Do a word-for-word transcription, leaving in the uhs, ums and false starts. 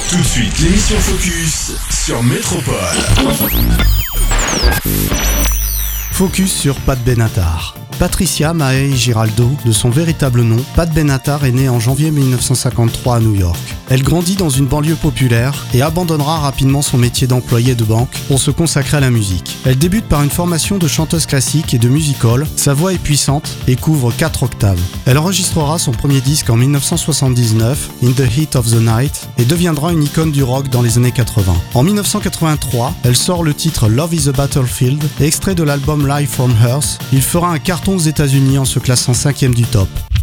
Tout de suite, l'émission Focus sur Métropole. Focus sur Pat Benatar. Patricia Mae Giraldo, de son véritable nom, Pat Benatar est née en janvier dix-neuf cent cinquante-trois à New York. Elle grandit dans une banlieue populaire et abandonnera rapidement son métier d'employée de banque pour se consacrer à la musique. Elle débute par une formation de chanteuse classique et de music hall. Sa voix est puissante et couvre quatre octaves. Elle enregistrera son premier disque en dix-neuf cent soixante-dix-neuf, In the Heat of the Night, et deviendra une icône du rock dans les années quatre-vingts. En dix-neuf cent quatre-vingt-trois, elle sort le titre Love is a Battlefield, extrait de l'album Live from Earth. Il fera un carton aux États-Unis en se classant cinquième du top.